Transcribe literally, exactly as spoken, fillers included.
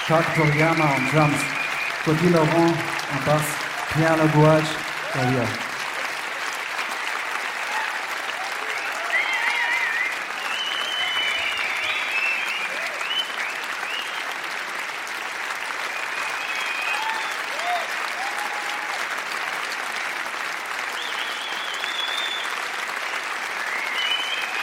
Jacques Toriyama en drums, Cody Laurent en basse, Pierre Legouage derrière.